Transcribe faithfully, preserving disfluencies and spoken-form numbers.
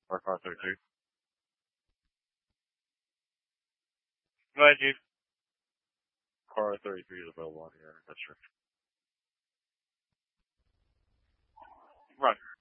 Or car thirty-two. Go ahead, Chief. Car thirty-three is available on here. That's true. Right.